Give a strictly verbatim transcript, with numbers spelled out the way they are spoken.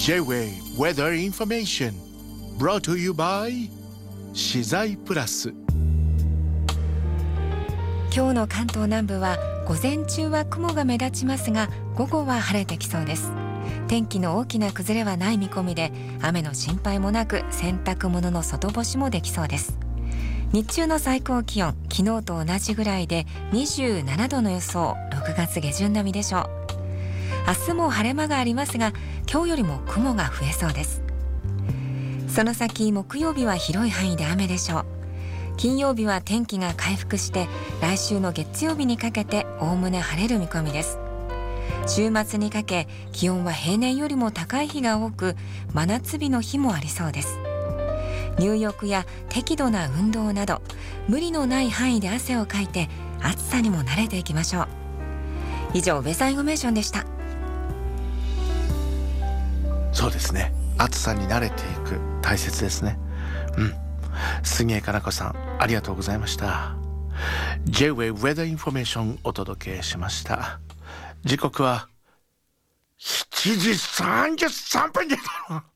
J-Way Weather Information brought to you by 資材プラス。 今日の関東南部は午前中は雲が目立ちますが、午後は晴れてきそうです。天気の大きな崩れはない見込みで、雨の心配もなく洗濯物の外干しもできそうです。日中の最高気温、昨日と同じぐらいでにじゅうななどの予想。ろくがつ下旬並みでしょう。明日も晴れ間がありますが、今日よりも雲が増えそうです。その先、木曜日は広い範囲で雨でしょう。金曜日は天気が回復して、来週の月曜日にかけておおむね晴れる見込みです。週末にかけ気温は平年よりも高い日が多く、真夏日の日もありそうです。入浴や適度な運動など、無理のない範囲で汗をかいて暑さにも慣れていきましょう。以上、ウェザーインフォメーションでした。 そうですね、暑さに慣れていく、大切ですね。うん、杉江かな子さん、ありがとうございました。 J-Way Weather Information お届けしました。時刻はしちじさんじゅうさんぷんです。